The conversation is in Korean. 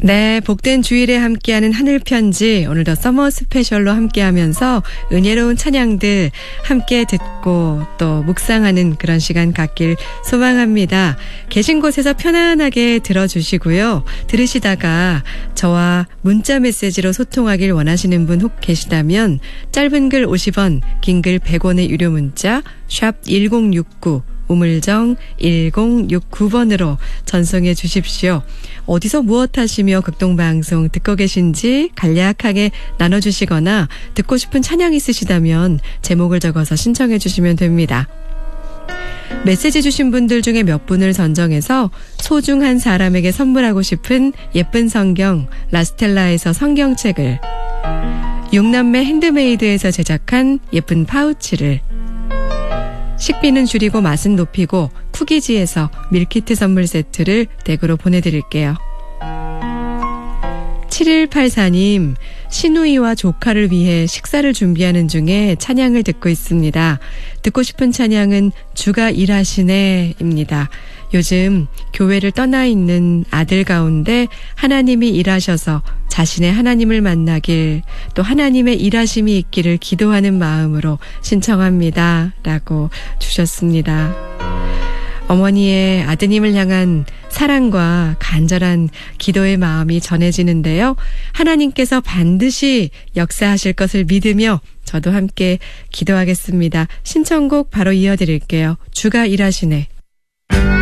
네, 복된 주일에 함께하는 하늘편지, 오늘도 서머 스페셜로 함께하면서 은혜로운 찬양들 함께 듣고 또 묵상하는 그런 시간 갖길 소망합니다. 계신 곳에서 편안하게 들어주시고요. 들으시다가 저와 문자 메시지로 소통하길 원하시는 분 혹 계시다면 짧은 글 50원, 긴 글 100원의 유료 문자 샵 1069 우물정 1069번으로 전송해 주십시오. 어디서 무엇 하시며 극동방송 듣고 계신지 간략하게 나눠주시거나 듣고 싶은 찬양 있으시다면 제목을 적어서 신청해 주시면 됩니다. 메시지 주신 분들 중에 몇 분을 선정해서 소중한 사람에게 선물하고 싶은 예쁜 성경 라스텔라에서 성경책을, 육남매 핸드메이드에서 제작한 예쁜 파우치를, 식비는 줄이고 맛은 높이고 쿠키지에서 밀키트 선물 세트를 댁으로 보내드릴게요. 7184님, 시누이와 조카를 위해 식사를 준비하는 중에 찬양을 듣고 있습니다. 듣고 싶은 찬양은 주가 일하시네입니다. 요즘 교회를 떠나 있는 아들 가운데 하나님이 일하셔서 자신의 하나님을 만나길, 또 하나님의 일하심이 있기를 기도하는 마음으로 신청합니다. 라고 주셨습니다. 어머니의 아드님을 향한 사랑과 간절한 기도의 마음이 전해지는데요. 하나님께서 반드시 역사하실 것을 믿으며 저도 함께 기도하겠습니다. 신청곡 바로 이어드릴게요. 주가 일하시네.